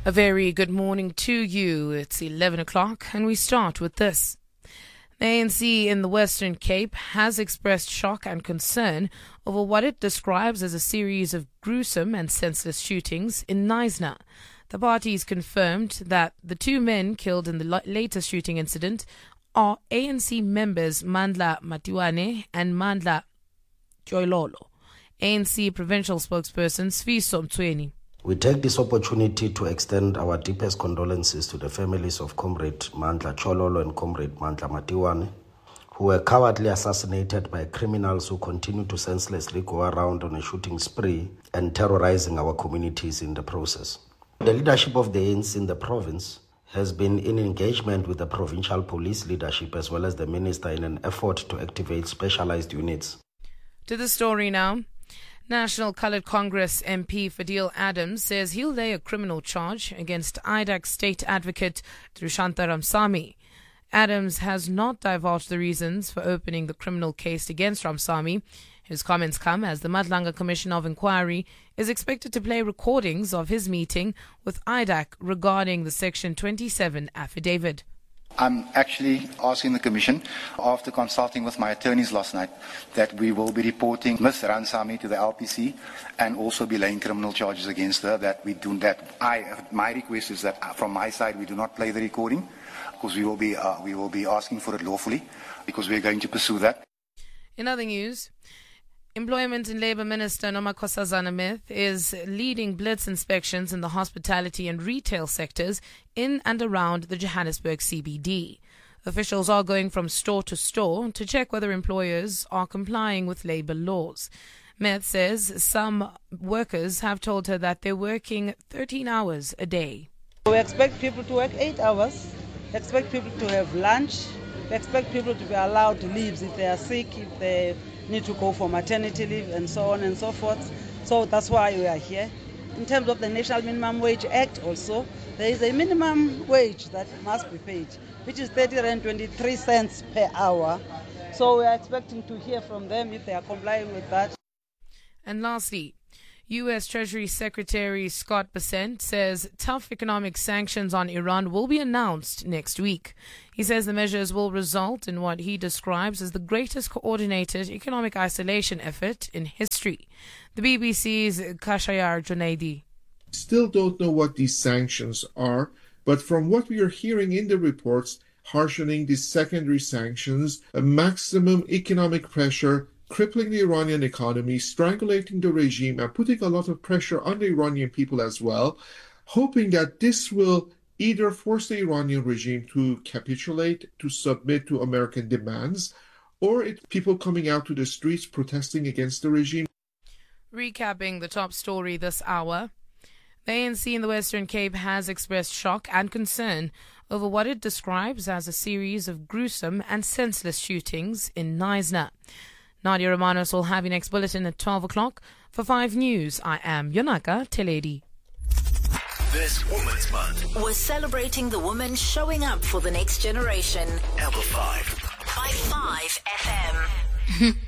A very good morning to you. It's 11 o'clock and we start with this. The ANC in the Western Cape has expressed shock and concern over what it describes as a series of gruesome and senseless shootings in Knysna. The parties confirmed that the two men killed in the latest shooting incident are ANC members Mandla Matiwane and Mandla Joylolo. ANC provincial spokesperson Sfiso Mtsweni. We take this opportunity to extend our deepest condolences to the families of Comrade Mandla Chololo and Comrade Mandla Matiwane, who were cowardly assassinated by criminals who continue to senselessly go around on a shooting spree and terrorizing our communities in the process. The leadership of the ANC in the province has been in engagement with the provincial police leadership as well as the minister in an effort to activate specialized units. To the story now. National Coloured Congress MP Fadil Adams says he'll lay a criminal charge against IDAC state advocate Trushanta Ramsamy. Adams has not divulged the reasons for opening the criminal case against Ramsamy. His comments come as the Madlanga Commission of Inquiry is expected to play recordings of his meeting with IDAC regarding the Section 27 affidavit. I'm actually asking the Commission, after consulting with my attorneys last night, that we will be reporting Ms. Ramsamy to the LPC and also be laying criminal charges against her. That we do that. My request is that from my side we do not play the recording, because we will be asking for it lawfully, because we are going to pursue that. In other news, Employment and Labour Minister Nomakosazana Myth is leading blitz inspections in the hospitality and retail sectors in and around the Johannesburg CBD. Officials are going from store to store to check whether employers are complying with labour laws. Myth says some workers have told her that they're working 13 hours a day. We expect people to work 8 hours, expect people to have lunch, expect people to be allowed leaves if they are sick, if they need to go for maternity leave and so on and so forth. So that's why we are here. In terms of the National Minimum Wage Act also, there is a minimum wage that must be paid, which is 30.23 cents per hour. So we are expecting to hear from them if they are complying with that. And lastly, U.S. Treasury Secretary Scott Bessent says tough economic sanctions on Iran will be announced next week. He says the measures will result in what he describes as the greatest coordinated economic isolation effort in history. The BBC's Kashayar Junaidi. Still don't know what these sanctions are, but from what we are hearing in the reports, harshening these secondary sanctions, a maximum economic pressure, crippling the Iranian economy, strangulating the regime, and putting a lot of pressure on the Iranian people as well, hoping that this will either force the Iranian regime to capitulate, to submit to American demands, or people coming out to the streets protesting against the regime. Recapping the top story this hour, the ANC in the Western Cape has expressed shock and concern over what it describes as a series of gruesome and senseless shootings in Knysna. Nadia Romanos will have your next bulletin at 12 o'clock. For 5 News, I am Yonaka Teledi. This Women's Month, we're celebrating the women showing up for the next generation. Amplified by 5 FM.